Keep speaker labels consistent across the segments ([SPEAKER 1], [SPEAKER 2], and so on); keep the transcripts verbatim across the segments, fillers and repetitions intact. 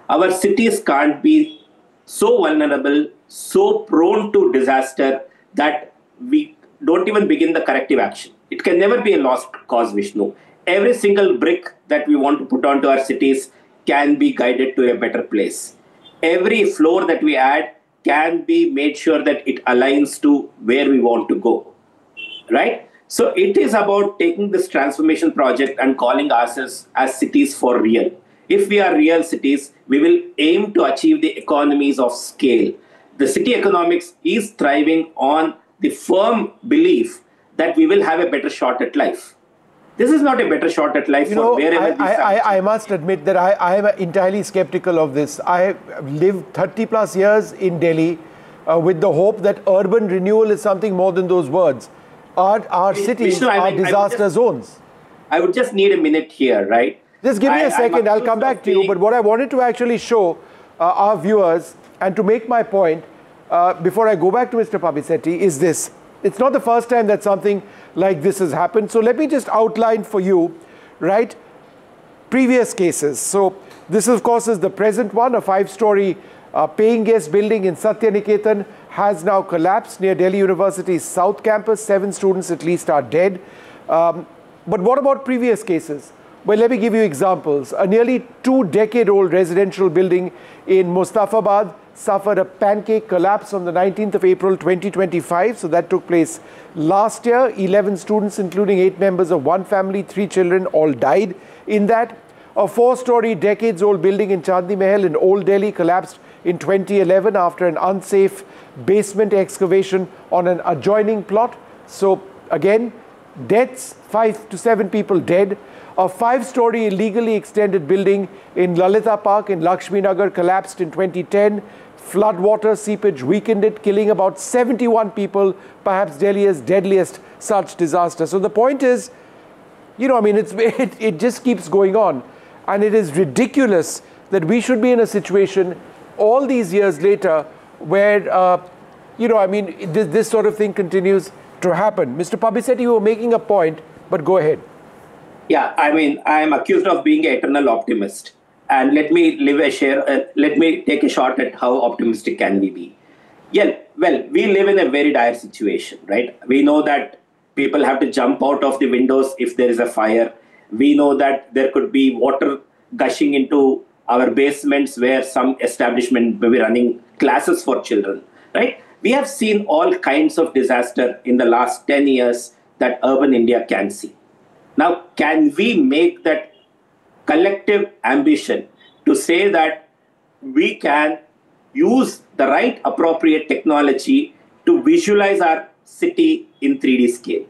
[SPEAKER 1] Our cities can't be so vulnerable, so prone to disaster that we don't even begin the corrective action. It can never be a lost cause, Vishnu. Every single brick that we want to put onto our cities can be guided to a better place. Every floor that we add can be made sure that it aligns to where we want to go, right? So it is about taking this transformation project and calling ourselves as cities for real. If we are real cities, we will aim to achieve the economies of scale. The city economics is thriving on the firm belief that we will have a better shot at life. This is not a better shot at life
[SPEAKER 2] you
[SPEAKER 1] for
[SPEAKER 2] know,
[SPEAKER 1] wherever
[SPEAKER 2] I, I, I, I must admit that I, I am entirely skeptical of this. I have lived thirty plus years in Delhi uh, with the hope that urban renewal is something more than those words. Our, our cities
[SPEAKER 1] Vishnu, I
[SPEAKER 2] are
[SPEAKER 1] mean,
[SPEAKER 2] disaster
[SPEAKER 1] just,
[SPEAKER 2] zones.
[SPEAKER 1] I would just need a minute here, right?
[SPEAKER 2] Just give me
[SPEAKER 1] I,
[SPEAKER 2] a second, I'll come back to you. But what I wanted to actually show uh, our viewers, and to make my point, uh, before I go back to Mister Pabisetti, is this. It's not the first time that something like this has happened. So let me just outline for you, right, previous cases. So this, of course, is the present one. A five-story uh, paying guest building in Satyaniketan has now collapsed near Delhi University's South Campus. Seven students at least are dead. Um, but what about previous cases? Well, let me give you examples. A nearly two-decade-old residential building in Mustafabad suffered a pancake collapse on the nineteenth of April twenty twenty-five. So that took place last year. eleven students, including eight members of one family, three children, all died in that. A four-story, decades-old building in Chandni Mahal in Old Delhi collapsed in twenty eleven after an unsafe basement excavation on an adjoining plot. So again, deaths, five to seven people dead. A five-story illegally extended building in Lalita Park in Lakshmi Nagar collapsed in twenty ten. Floodwater seepage weakened it, killing about seventy-one people, perhaps Delhi's deadliest such disaster. So the point is, you know, I mean, it's, it, it just keeps going on. And it is ridiculous that we should be in a situation all these years later where, uh, you know, I mean, this, this sort of thing continues to happen. Mister Pabisetti, you were making a point, but go ahead.
[SPEAKER 1] Yeah, I mean, I am accused of being an eternal optimist. And let me live a share, uh, let me take a shot at how optimistic can we be. Yeah, well, we live in a very dire situation, right? We know that people have to jump out of the windows if there is a fire. We know that there could be water gushing into our basements where some establishment may be running classes for children, right? We have seen all kinds of disaster in the last ten years that urban India can see. Now, can we make that collective ambition to say that we can use the right appropriate technology to visualize our city in three D scale?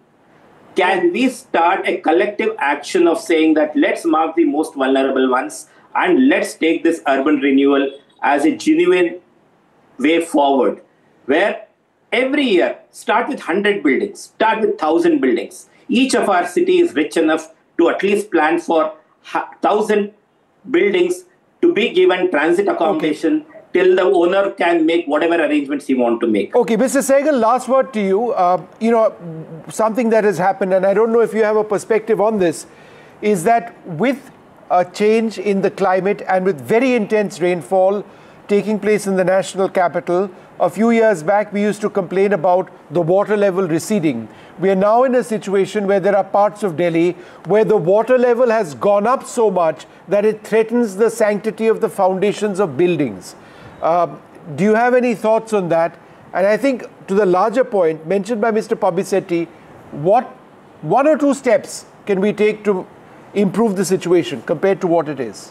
[SPEAKER 1] Can we start a collective action of saying that let's mark the most vulnerable ones and let's take this urban renewal as a genuine way forward, where every year start with one hundred buildings, start with one thousand buildings. Each of our city is rich enough to at least plan for one thousand buildings to be given transit accommodation okay. till the owner can make whatever arrangements he wants to make.
[SPEAKER 2] Okay, Mister Sehgal, last word to you. Uh, you know, something that has happened, and I don't know if you have a perspective on this, is that with a change in the climate and with very intense rainfall taking place in the national capital, a few years back we used to complain about the water level receding. We are now in a situation where there are parts of Delhi where the water level has gone up so much that it threatens the sanctity of the foundations of buildings. Uh, do you have any thoughts on that? And I think to the larger point mentioned by Mister Pabisetti, what one or two steps can we take to improve the situation compared to what it is?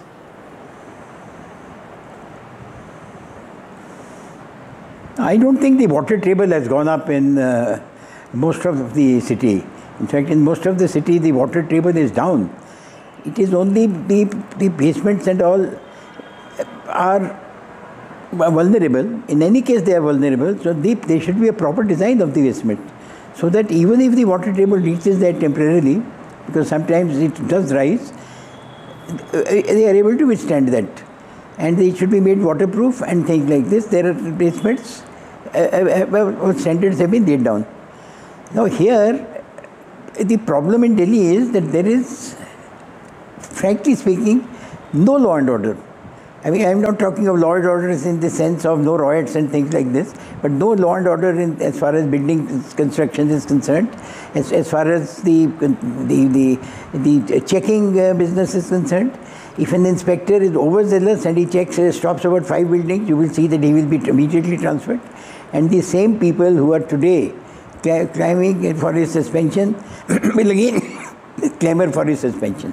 [SPEAKER 3] I don't think the water table has gone up in uh, most of the city. In fact, in most of the city, the water table is down. It is only the, the basements and all are vulnerable. In any case, they are vulnerable. So they, there should be a proper design of the basement, so that even if the water table reaches there temporarily, because sometimes it does rise, they are able to withstand that. And it should be made waterproof and things like this. There are basements, uh, standards have been laid down. Now here, the problem in Delhi is that there is, frankly speaking, no law and order. I mean, I'm not talking of law and order in the sense of no riots and things like this, but no law and order in, as far as building construction is concerned, as, as far as the, the, the, the checking uh, business is concerned. If an inspector is overzealous and he checks, uh, stops about five buildings, you will see that he will be immediately transferred. And the same people who are today claiming for his suspension will again clamour for his suspension.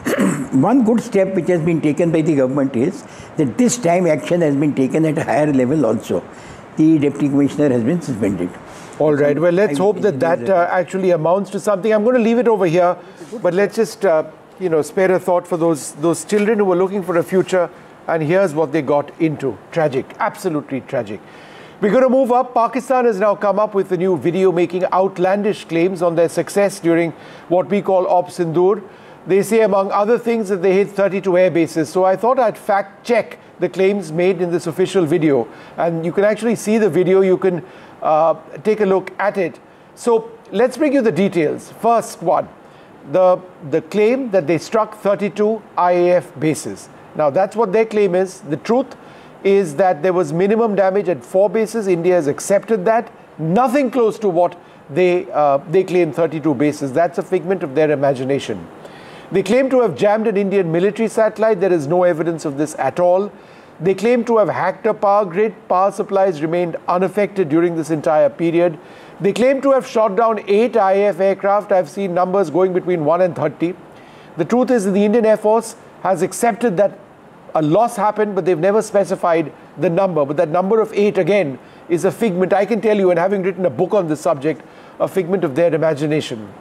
[SPEAKER 3] One good step which has been taken by the government is that this time action has been taken at a higher level also. The Deputy Commissioner has been suspended.
[SPEAKER 2] All right, well, let's hope that that uh, actually amounts to something. I'm going to leave it over here, but let's just, uh, you know, spare a thought for those, those children who were looking for a future, and here's what they got into. Tragic, absolutely tragic. We're going to move up. Pakistan has now come up with a new video making outlandish claims on their success during what we call Op Sindoor. They say, among other things, that they hit thirty-two air bases. So I thought I'd fact check the claims made in this official video. And you can actually see the video. You can uh, take a look at it. So let's bring you the details. First one, the, the claim that they struck thirty-two I A F bases. Now, that's what their claim is. The truth is that there was minimum damage at four bases. India has accepted that. Nothing close to what they, uh, they claim thirty-two bases. That's a figment of their imagination. They claim to have jammed an Indian military satellite. There is no evidence of this at all. They claim to have hacked a power grid. Power supplies remained unaffected during this entire period. They claim to have shot down eight I A F aircraft. I've seen numbers going between one and thirty. The truth is that the Indian Air Force has accepted that a loss happened, but they've never specified the number. But that number of eight, again, is a figment, I can tell you, and having written a book on this subject, a figment of their imagination.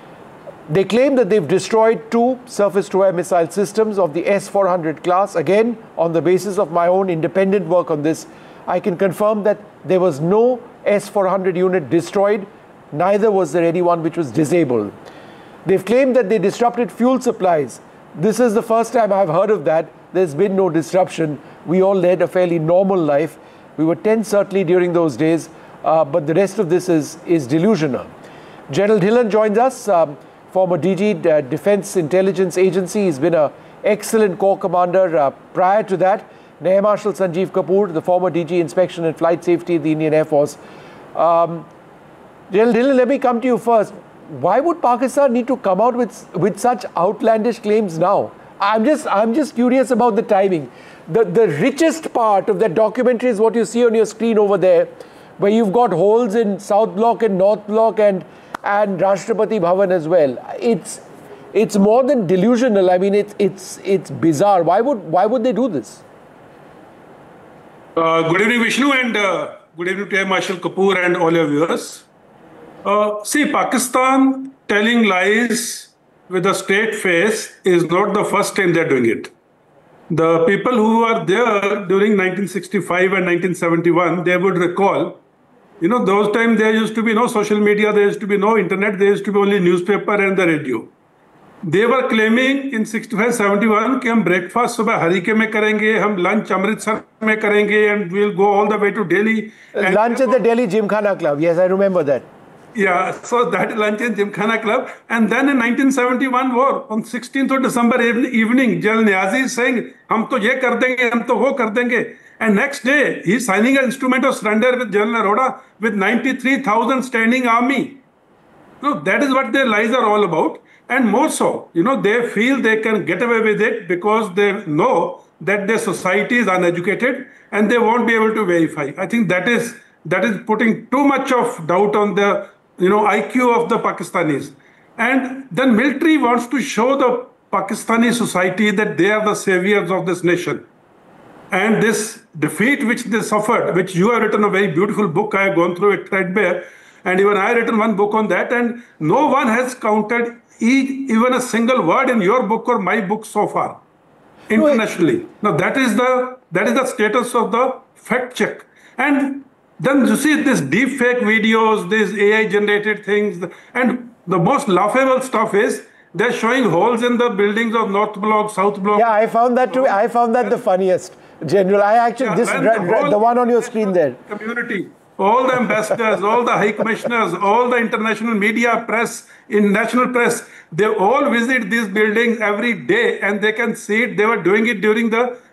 [SPEAKER 2] They claim that they've destroyed two surface-to-air missile systems of the S four hundred class. Again, on the basis of my own independent work on this, I can confirm that there was no S four hundred unit destroyed, neither was there anyone which was disabled. They've claimed that they disrupted fuel supplies. This is the first time I've heard of that. There's been no disruption. We all led a fairly normal life. We were tense certainly during those days, uh, but the rest of this is, is delusional. General Dhillon joins us. Um, Former D G, uh, Defense Intelligence Agency. He's been an excellent Corps Commander. Uh, prior to that, Air Marshal Sanjeev Kapoor, the former D G Inspection and Flight Safety of the Indian Air Force. Um, General Dhillon, let me come to you first. Why would Pakistan need to come out with, with such outlandish claims now? I'm just, I'm just curious about the timing. The, the richest part of that documentary is what you see on your screen over there, where you've got holes in South Block and North Block and and Rashtrapati Bhavan as well. It's it's more than delusional. I mean, it's it's it's bizarre. Why would why would they do this?
[SPEAKER 4] Uh, good evening, Vishnu, and uh, good evening to Air Marshal Kapoor and all your viewers. Uh, see, Pakistan telling lies with a straight face is not the first time they're doing it. The people who were there during nineteen sixty-five and nineteen seventy-one, they would recall. You know, those times there used to be no social media, there used to be no internet, there used to be only newspaper and the radio. They were claiming in sixty-five seventy-one कि हम breakfast सुबह हरिके में करेंगे, हम lunch Amritsar में करेंगे, and we'll go all the way to Delhi.
[SPEAKER 2] Lunch at the Delhi Gymkhana Club. Yes, I remember that.
[SPEAKER 4] Yeah, so that lunch in Gymkhana Club. And then in nineteen seventy-one war, on sixteenth of December evening, General Niazi is saying, हम तो ये कर देंगे, हम तो वो कर देंगे. And next day, he's signing an instrument of surrender with General Arora with ninety-three thousand standing army. No, that is what their lies are all about. And more so, you know, they feel they can get away with it because they know that their society is uneducated and they won't be able to verify. I think that is that is putting too much of doubt on the, you know, I Q of the Pakistanis. And then military wants to show the Pakistani society that they are the saviors of this nation. And this defeat which they suffered, which you have written a very beautiful book, I have gone through it threadbare, and even I have written one book on that, and no one has counted even a single word in your book or my book so far, internationally. Now that is the that is the status of the fact check. And then you see this deep fake videos, these A I generated things, and the most laughable stuff is they're showing holes in the buildings of North Block, South Block.
[SPEAKER 2] Yeah, I found that too. I found that the funniest. General, I actually, yeah, this, the, the one on your screen there.
[SPEAKER 4] Community, all the ambassadors, all the high commissioners, all the international media press, in national press, they all visit these buildings every day and they can see it. They were doing it during the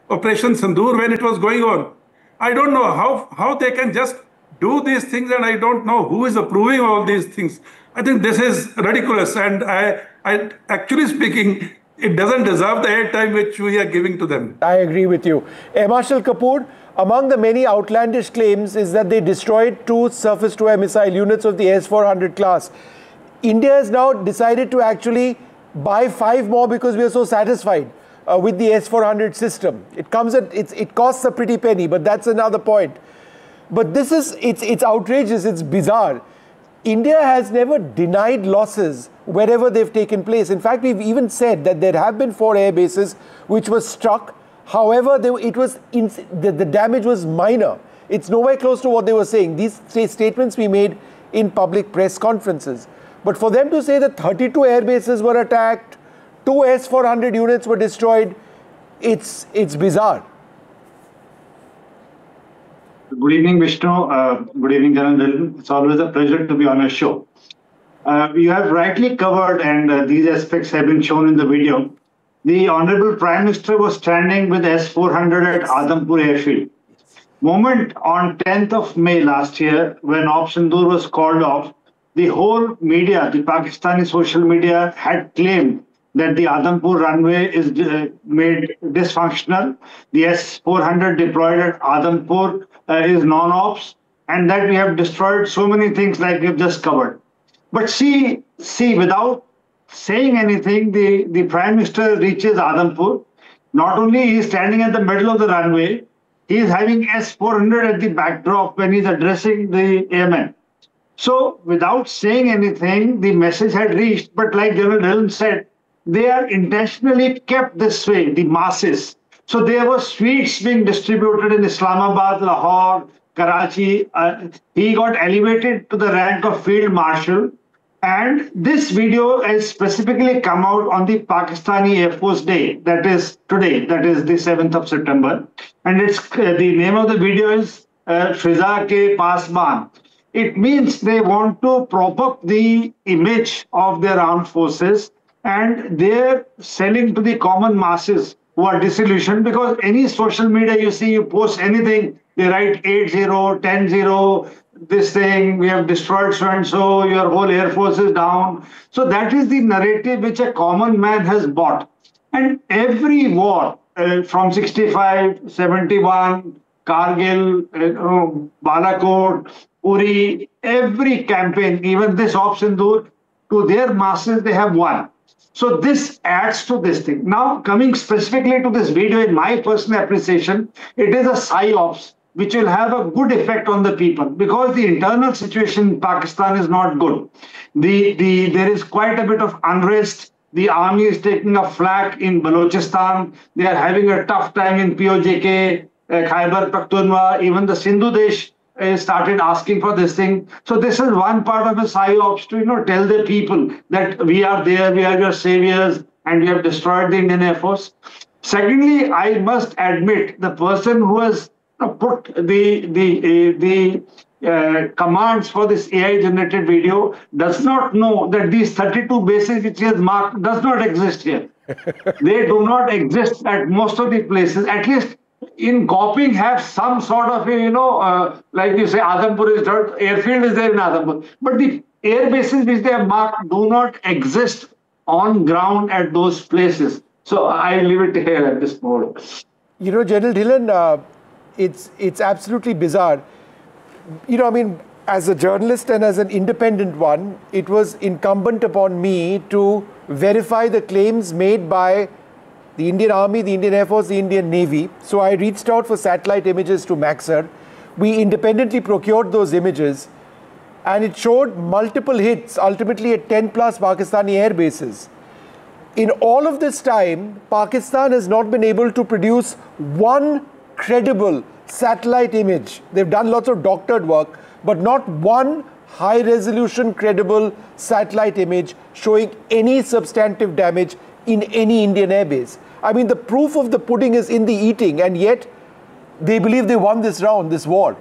[SPEAKER 4] Operation Sindoor when it was going on. I don't know how, how they can just do these things, and I don't know who is approving all these things. I think this is ridiculous, and I, I actually speaking, it doesn't deserve the airtime which we are giving to them.
[SPEAKER 2] I agree with you. Uh, Marshal Kapoor, among the many outlandish claims is that they destroyed two surface-to-air missile units of the S four hundred class. India has now decided to actually buy five more because we are so satisfied uh, with the S four hundred system. It comes at, it's, it costs a pretty penny, but that's another point. But this is, it's, it's outrageous, it's bizarre. India has never denied losses wherever they've taken place. In fact, we've even said that there have been four air bases which were struck. However, they, it was in, the, the damage was minor. It's nowhere close to what they were saying. These statements we made in public press conferences. But for them to say that thirty-two air bases were attacked, two S four hundred units were destroyed, it's, it's bizarre.
[SPEAKER 5] Good evening, Vishnu. Uh, good evening, General. It's always a pleasure to be on your show. Uh, you have rightly covered, and uh, these aspects have been shown in the video. The Honorable Prime Minister was standing with S four hundred at Adampur Airfield. Moment on tenth of May last year, when Operation Sindoor was called off, the whole media, the Pakistani social media, had claimed that the Adampur runway is uh, made dysfunctional. The S four hundred deployed at Adampur uh, is non-ops, and that we have destroyed so many things like we've just covered. But see, see, without saying anything, the, the Prime Minister reaches Adampur. Not only he is standing at the middle of the runway, he is having S four hundred at the backdrop when he's addressing the airmen. So without saying anything, the message had reached, but like General Dhillon said, they are intentionally kept this way, the masses. So there were sweets being distributed in Islamabad, Lahore, Karachi. Uh, he got elevated to the rank of Field Marshal. And this video has specifically come out on the Pakistani Air Force Day, that is today, that is the seventh of September. And it's uh, the name of the video is uh, Fiza Ke Pasban. It means they want to prop up the image of their armed forces, and they're selling to the common masses who are disillusioned, because any social media you see, you post anything, they write eight zero, ten zero, this thing, we have destroyed so-and-so, your whole air force is down. So that is the narrative which a common man has bought. And every war uh, from sixty-five, seventy-one, Kargil, uh, Balakot, Uri, every campaign, even this Operation Sindoor, to their masses, they have won. So this adds to this thing. Now, coming specifically to this video, in my personal appreciation, it is a psyops which will have a good effect on the people, because the internal situation in Pakistan is not good. The, the, there is quite a bit of unrest. The army is taking a flak in Balochistan. They are having a tough time in P O J K, uh, Khyber Pakhtunkhwa. Even the Sindhu Desh uh, started asking for this thing. So this is one part of the psyops to, you know, tell the people that we are there, we are your saviors, and we have destroyed the Indian Air Force. Secondly, I must admit, the person who has put the the uh, the uh, commands for this A I-generated video does not know that these thirty-two bases which he has marked does not exist here. They do not exist at most of the places. At least in Goping have some sort of, you know, uh, like you say, Adampur is dirt, airfield is there in Adampur. But the air bases which they have marked do not exist on ground at those places. So I leave it here at this moment.
[SPEAKER 2] You know, General Dhillon, uh, it's it's absolutely bizarre. You know, I mean, as a journalist and as an independent one, it was incumbent upon me to verify the claims made by the Indian Army, the Indian Air Force, the Indian Navy. So I reached out for satellite images to Maxar. We independently procured those images, and it showed multiple hits, ultimately at ten plus Pakistani air bases. In all of this time, Pakistan has not been able to produce one credible satellite image. They've done lots of doctored work, but not one high-resolution, credible satellite image showing any substantive damage in any Indian airbase. I mean, the proof of the pudding is in the eating, and yet they believe they won this round, this war.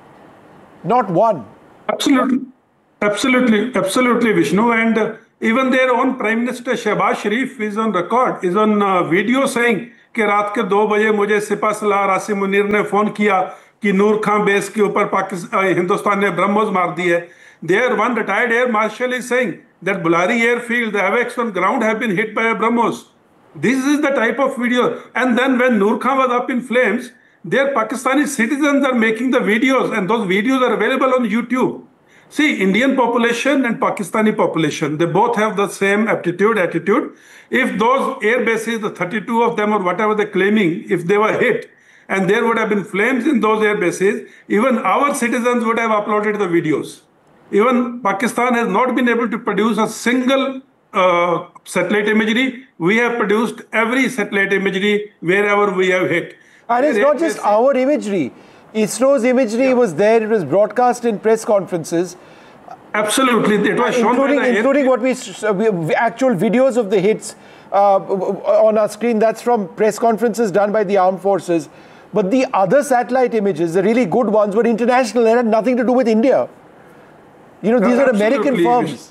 [SPEAKER 2] Not one.
[SPEAKER 4] Absolutely. Absolutely. Absolutely, Vishnu. And uh, even their own Prime Minister Shehbaz Sharif is on record, is on uh, video saying कि रात के दो बजे मुझे सिपा सलार आसिम मुनीर ने phone किया कि नूर Khan base के ऊपर पाकिस्तान हिंदुस्तान ने ब्रह्मोस मार दी है. There one retired air marshal is saying that Bulari airfield, the A W A C S on ground have been hit by a BrahMos. This is the type of video. And then when Noor Khan was up in flames, their Pakistani citizens are making the videos, and those videos are available on YouTube. See, Indian population and Pakistani population, they both have the same aptitude, attitude. If those air bases, the thirty-two of them or whatever they're claiming, if they were hit, and there would have been flames in those air bases, even our citizens would have uploaded the videos. Even Pakistan has not been able to produce a single uh, satellite imagery. We have produced every satellite imagery wherever we have hit.
[SPEAKER 2] And it's not just our imagery. ISRO's imagery yeah. was there. It was broadcast in press conferences.
[SPEAKER 4] Absolutely. It was shown
[SPEAKER 2] including,
[SPEAKER 4] by the
[SPEAKER 2] including what we, we, actual videos of the hits uh, on our screen. That's from press conferences done by the armed forces. But the other satellite images, the really good ones, were international. They had nothing to do with India. You know, these uh, are American firms.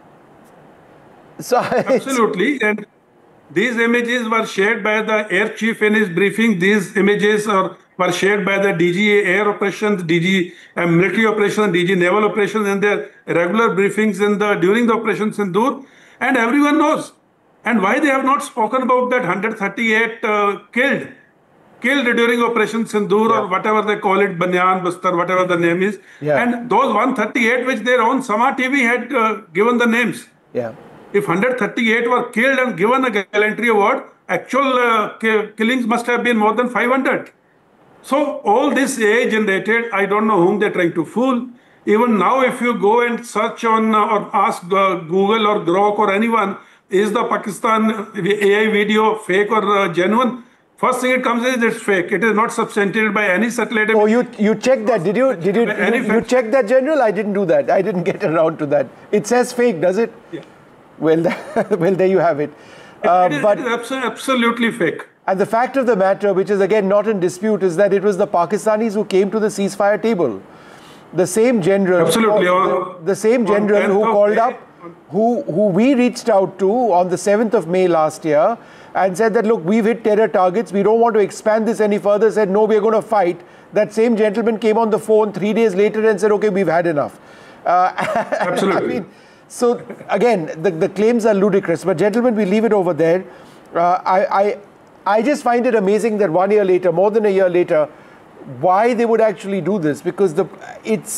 [SPEAKER 2] So
[SPEAKER 4] absolutely. And these images were shared by the air chief in his briefing. These images are, were shared by the D G Air Operations, D G uh, Military Operations, D G Naval Operations in their regular briefings in the during the Operation Sindoor. And everyone knows. And why they have not spoken about that one hundred thirty-eight uh, killed. Killed during Operation Sindoor yeah. or whatever they call it, Banyan, Bastar, whatever the name is. Yeah. And those one hundred thirty-eight which their own Sama T V had uh, given the names.
[SPEAKER 2] Yeah.
[SPEAKER 4] If one hundred thirty-eight were killed and given a gallantry award, actual uh, killings must have been more than five hundred. So all this A I generated, I don't know whom they're trying to fool. Even now, if you go and search on uh, or ask uh, Google or Grok or anyone, is the Pakistan A I video fake or uh, genuine? First thing it comes is it's fake. It is not substantiated by any satellite.
[SPEAKER 2] Oh, you you checked that? Did you did you you, you checked that, General? I didn't do that. I didn't get around to that. It says fake, does it?
[SPEAKER 4] Yeah.
[SPEAKER 2] Well, well, there you have it.
[SPEAKER 4] Uh, it, is, but, it is absolutely fake.
[SPEAKER 2] And the fact of the matter, which is again not in dispute, is that it was the Pakistanis who came to the ceasefire table. The same general,
[SPEAKER 4] absolutely,
[SPEAKER 2] the, the same general who called up, who who we reached out to on the seventh of May last year, and said that, look, we've hit terror targets. We don't want to expand this any further. Said, no, we're going to fight. That same gentleman came on the phone three days later and said, okay, we've had enough. Uh,
[SPEAKER 4] absolutely.
[SPEAKER 2] I mean, so again, the, the claims are ludicrous. But gentlemen, we leave it over there. Uh, I, I, I just find it amazing that one year later, more than a year later, why they would actually do this, because the it's